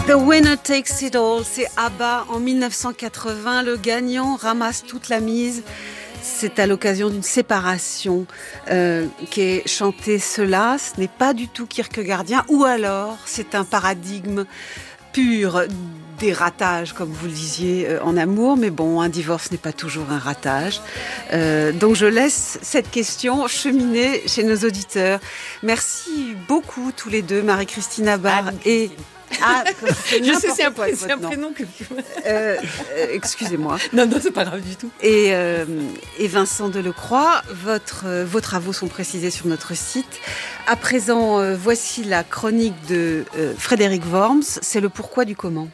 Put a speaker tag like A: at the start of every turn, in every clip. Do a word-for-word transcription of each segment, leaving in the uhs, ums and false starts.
A: The winner takes it all, c'est ABBA en dix-neuf cent quatre-vingts. Le gagnant ramasse toute la mise. C'est à l'occasion d'une séparation euh, qu'est chanté cela. Ce n'est pas du tout kierkegaardien, ou alors c'est un paradigme pur des ratages, comme vous le disiez, euh, en amour. Mais bon, un divorce n'est pas toujours un ratage. Euh, donc je laisse cette question cheminer chez nos auditeurs. Merci beaucoup tous les deux, Marie-Christine Abar et... Ah, c'est
B: je sais, c'est un,
A: quoi,
B: c'est un prénom que...
A: euh, euh, excusez-moi.
B: Non, non, c'est pas grave du tout.
A: Et, euh, et Vincent Delecroix, votre, euh, vos travaux sont précisés sur notre site. À présent, euh, voici la chronique de euh, Frédéric Worms. C'est le pourquoi du comment.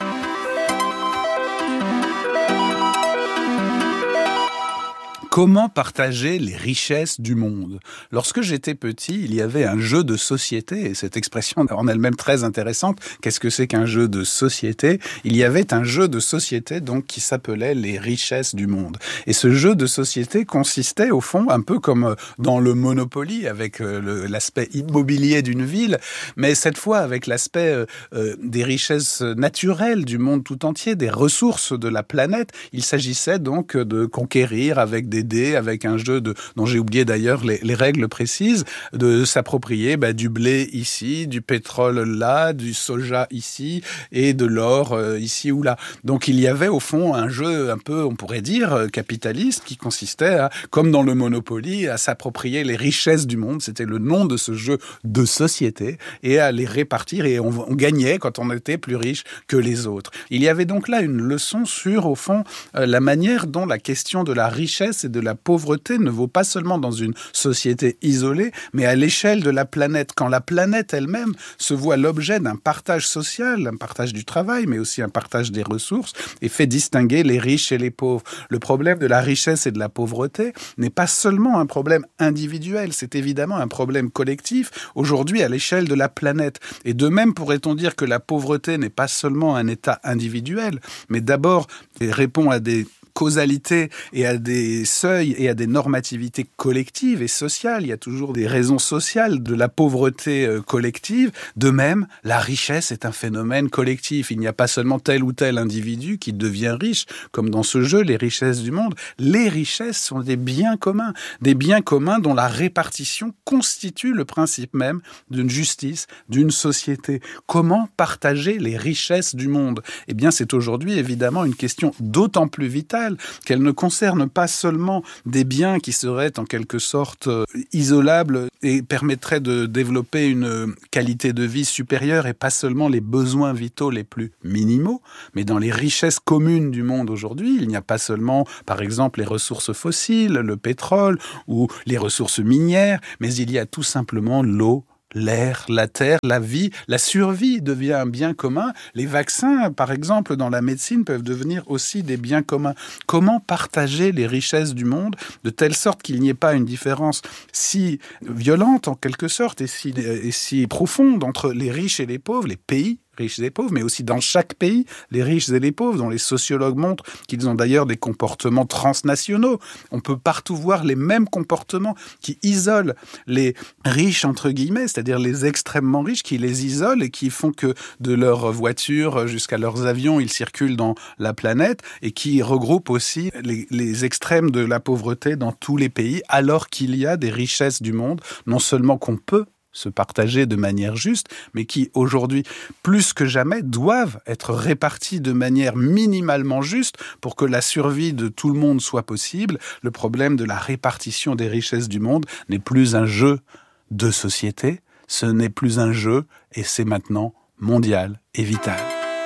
C: Comment partager les richesses du monde ? Lorsque j'étais petit, il y avait un jeu de société, et cette expression est en elle-même très intéressante. Qu'est-ce que c'est qu'un jeu de société ? Il y avait un jeu de société donc qui s'appelait les richesses du monde. Et ce jeu de société consistait au fond un peu comme dans le Monopoly, avec le, l'aspect immobilier d'une ville, mais cette fois avec l'aspect euh, des richesses naturelles du monde tout entier, des ressources de la planète. Il s'agissait donc de conquérir avec des dés, avec un jeu de, dont j'ai oublié d'ailleurs les, les règles précises, de s'approprier bah, du blé ici, du pétrole là, du soja ici et de l'or euh, ici ou là. Donc il y avait au fond un jeu un peu, on pourrait dire, capitaliste qui consistait, à, comme dans le Monopoly, à s'approprier les richesses du monde. C'était le nom de ce jeu de société et à les répartir et on, on gagnait quand on était plus riche que les autres. Il y avait donc là une leçon sur, au fond, euh, la manière dont la question de la richesse et de la pauvreté ne vaut pas seulement dans une société isolée, mais à l'échelle de la planète. Quand la planète elle-même se voit l'objet d'un partage social, un partage du travail, mais aussi un partage des ressources, et fait distinguer les riches et les pauvres. Le problème de la richesse et de la pauvreté n'est pas seulement un problème individuel, c'est évidemment un problème collectif, aujourd'hui à l'échelle de la planète. Et de même pourrait-on dire que la pauvreté n'est pas seulement un état individuel, mais d'abord répond à des causalité et à des seuils et à des normativités collectives et sociales. Il y a toujours des raisons sociales de la pauvreté collective. De même, la richesse est un phénomène collectif. Il n'y a pas seulement tel ou tel individu qui devient riche, comme dans ce jeu, les richesses du monde. Les richesses sont des biens communs, des biens communs dont la répartition constitue le principe même d'une justice, d'une société. Comment partager les richesses du monde ? Eh bien, c'est aujourd'hui évidemment une question d'autant plus vitale qu'elle ne concerne pas seulement des biens qui seraient en quelque sorte euh, isolables et permettraient de développer une qualité de vie supérieure et pas seulement les besoins vitaux les plus minimaux, mais dans les richesses communes du monde aujourd'hui, il n'y a pas seulement, par exemple, les ressources fossiles, le pétrole ou les ressources minières, mais il y a tout simplement l'eau, l'air, la terre, la vie, la survie devient un bien commun. Les vaccins, par exemple, dans la médecine, peuvent devenir aussi des biens communs. Comment partager les richesses du monde de telle sorte qu'il n'y ait pas une différence si violente, en quelque sorte, et si, et si profonde entre les riches et les pauvres, les pays riches et pauvres, mais aussi dans chaque pays, les riches et les pauvres, dont les sociologues montrent qu'ils ont d'ailleurs des comportements transnationaux. On peut partout voir les mêmes comportements qui isolent les riches, entre guillemets, c'est-à-dire les extrêmement riches, qui les isolent et qui font que de leurs voitures jusqu'à leurs avions, ils circulent dans la planète et qui regroupent aussi les, les extrêmes de la pauvreté dans tous les pays, alors qu'il y a des richesses du monde, non seulement qu'on peut se partager de manière juste, mais qui, aujourd'hui, plus que jamais, doivent être répartis de manière minimalement juste pour que la survie de tout le monde soit possible. Le problème de la répartition des richesses du monde n'est plus un jeu de société, ce n'est plus un jeu, et c'est maintenant mondial et vital.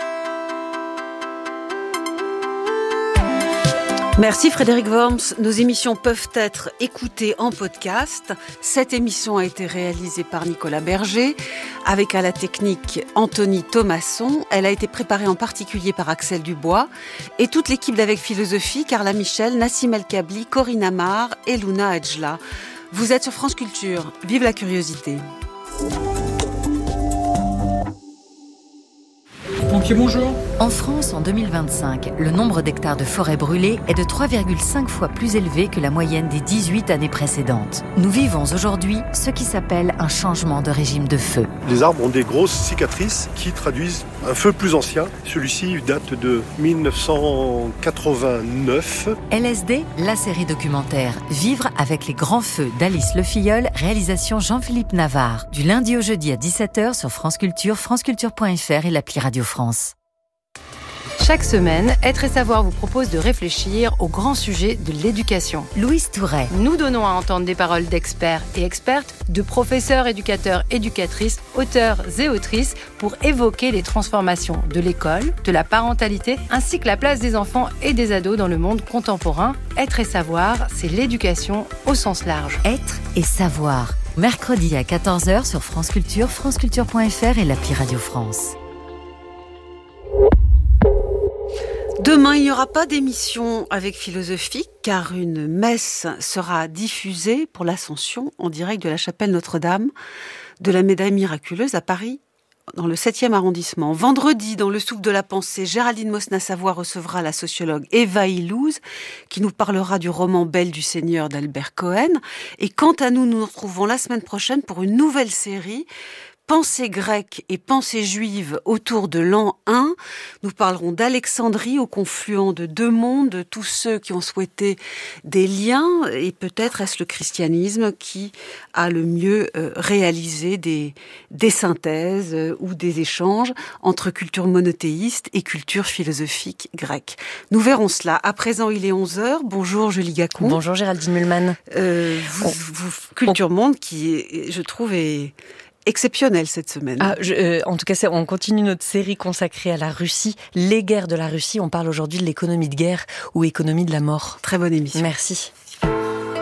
A: Merci Frédéric Worms. Nos émissions peuvent être écoutées en podcast. Cette émission a été réalisée par Nicolas Berger, avec à la technique Anthony Thomasson. Elle a été préparée en particulier par Axel Dubois et toute l'équipe d'Avec Philosophie, Carla Michel, Nassim El Kabli, Corinne Amar et Luna Adjla. Vous êtes sur France Culture. Vive la curiosité.
B: pompiers, bonjour.
D: En France, en deux mille vingt-cinq, le nombre d'hectares de forêts brûlées est de trois virgule cinq fois plus élevé que la moyenne des dix-huit années précédentes. Nous vivons aujourd'hui ce qui s'appelle un changement de régime de feu.
E: Les arbres ont des grosses cicatrices qui traduisent un feu plus ancien. Celui-ci date de mille neuf cent quatre-vingt-neuf.
D: L S D, la série documentaire Vivre avec les grands feux d'Alice Le Filleul, réalisation Jean-Philippe Navarre. Du lundi au jeudi à dix-sept heures sur France Culture, franceculture point f r et l'appli Radio France.
F: Chaque semaine, Être et Savoir vous propose de réfléchir au grand sujet de l'éducation.
D: Louise Touret.
F: Nous donnons à entendre des paroles d'experts et expertes, de professeurs, éducateurs, éducatrices, auteurs et autrices pour évoquer les transformations de l'école, de la parentalité, ainsi que la place des enfants et des ados dans le monde contemporain. Être et Savoir, c'est l'éducation au sens large.
D: Être et Savoir. Mercredi à quatorze heures sur France Culture, franceculture point f r et l'appli Radio France.
A: Demain, il n'y aura pas d'émission avec Philosophie, car une messe sera diffusée pour l'Ascension en direct de la chapelle Notre-Dame de la Médaille miraculeuse à Paris, dans le septième arrondissement. Vendredi, dans le souffle de la pensée, Géraldine Mosna-Savoie recevra la sociologue Eva Illouz, qui nous parlera du roman Belle du Seigneur d'Albert Cohen. Et quant à nous, nous nous retrouvons la semaine prochaine pour une nouvelle série, Pensée grecque et pensée juive autour de l'an un. Nous parlerons d'Alexandrie au confluent de deux mondes, de tous ceux qui ont souhaité des liens, et peut-être est-ce le christianisme qui a le mieux euh, réalisé des, des synthèses euh, ou des échanges entre culture monothéiste et culture philosophique grecque. Nous verrons cela. À présent, il est onze heures. Bonjour Julie Gacon.
G: Bonjour Géraldine Mühlmann.
A: Euh, vous, vous, Culture Monde qui, est, je trouve, est exceptionnel cette semaine.
G: Ah, je, euh, en tout cas, c'est, on continue notre série consacrée à la Russie, les guerres de la Russie. On parle aujourd'hui de l'économie de guerre ou économie de la mort.
A: Très bonne émission.
G: Merci.